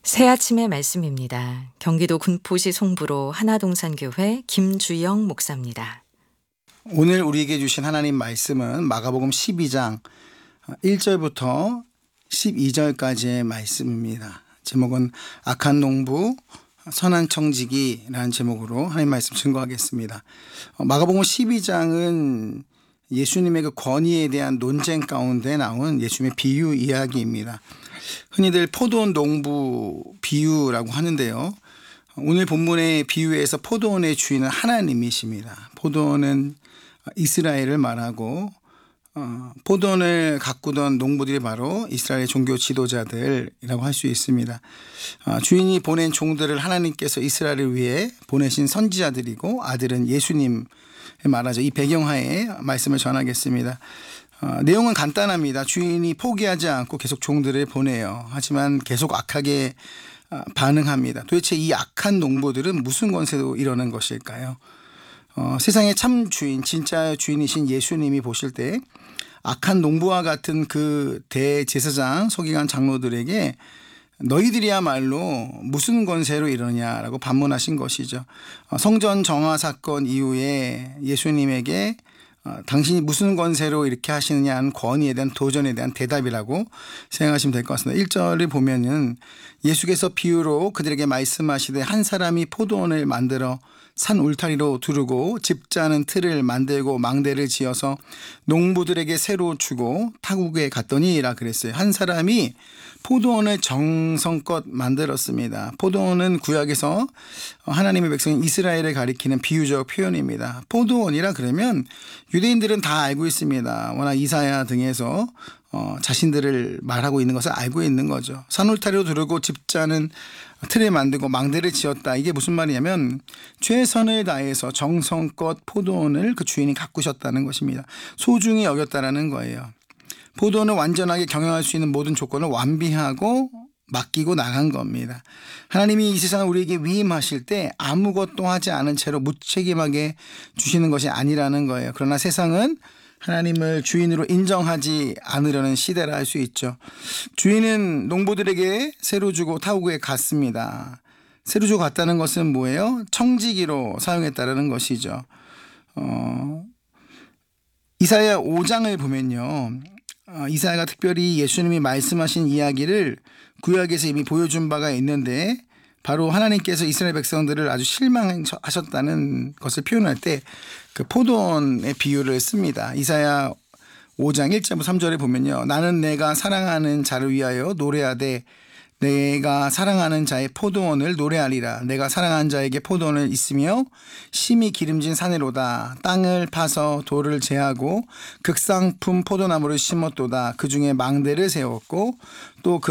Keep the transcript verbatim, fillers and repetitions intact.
새 아침의 말씀입니다. 경기도 군포시 송부로 하나동산교회 김주영 목사입니다. 오늘 우리에게 주신 하나님 말씀은 마가복음 십이 장 일 절부터 십이 절까지의 말씀입니다. 제목은 악한 농부 선한 청지기라는 제목으로 하나님 말씀 증거하겠습니다. 마가복음 십이 장은 예수님의 그 권위에 대한 논쟁 가운데 나온 예수님의 비유 이야기입니다. 흔히들 포도원 농부 비유라고 하는데요. 오늘 본문의 비유에서 포도원의 주인은 하나님이십니다. 포도원은 이스라엘을 말하고 어, 포도원을 가꾸던 농부들이 바로 이스라엘의 종교 지도자들이라고 할 수 있습니다. 어, 주인이 보낸 종들을 하나님께서 이스라엘을 위해 보내신 선지자들이고 아들은 예수님 말하죠. 이 배경하에 말씀을 전하겠습니다. 어, 내용은 간단합니다. 주인이 포기하지 않고 계속 종들을 보내요. 하지만 계속 악하게 어, 반응합니다. 도대체 이 악한 농부들은 무슨 권세로 이러는 것일까요? 어, 세상의 참 주인, 진짜 주인이신 예수님이 보실 때 악한 농부와 같은 그 대제사장 서기관 장로들에게 너희들이야말로 무슨 권세로 이러냐라고 반문하신 것이죠. 어, 성전 정화 사건 이후에 예수님에게 어, 당신이 무슨 권세로 이렇게 하시느냐는 권위에 대한 도전에 대한 대답이라고 생각하시면 될 것 같습니다. 일 절을 보면은 예수께서 비유로 그들에게 말씀하시되 한 사람이 포도원을 만들어 산 울타리로 두르고 집자는 틀을 만들고 망대를 지어서 농부들에게 새로 주고 타국에 갔더니라 그랬어요. 한 사람이 포도원을 정성껏 만들었습니다. 포도원은 구약에서 하나님의 백성인 이스라엘을 가리키는 비유적 표현입니다. 포도원이라 그러면 유대인들은 다 알고 있습니다. 워낙 이사야 등에서 어, 자신들을 말하고 있는 것을 알고 있는 거죠. 산울타리로 두르고 집자는 틀을 만들고 망대를 지었다. 이게 무슨 말이냐면 최선을 다해서 정성껏 포도원을 그 주인이 가꾸셨다는 것입니다. 소중히 여겼다라는 거예요. 포도원을 완전하게 경영할 수 있는 모든 조건을 완비하고 맡기고 나간 겁니다. 하나님이 이 세상을 우리에게 위임하실 때 아무것도 하지 않은 채로 무책임하게 주시는 것이 아니라는 거예요. 그러나 세상은 하나님을 주인으로 인정하지 않으려는 시대라 할 수 있죠. 주인은 농부들에게 새로 주고 타국에 갔습니다. 새로 주고 갔다는 것은 뭐예요? 청지기로 사용했다는 것이죠. 어, 이사야 오 장을 보면요. 어, 이사야가 특별히 예수님이 말씀하신 이야기를 구약에서 이미 보여준 바가 있는데 바로 하나님께서 이스라엘 백성들을 아주 실망하셨다는 것을 표현할 때 그 포도원의 비유를 씁니다. 이사야 오 장 일 절부터 삼 절에 보면요. 나는 내가 사랑하는 자를 위하여 노래하되 내가 사랑하는 자의 포도원을 노래하리라. 내가 사랑하는 자에게 포도원을 있으며 심히 기름진 산으로다. 땅을 파서 돌을 제하고 극상품 포도나무를 심었도다. 그 중에 망대를 세웠고 또 그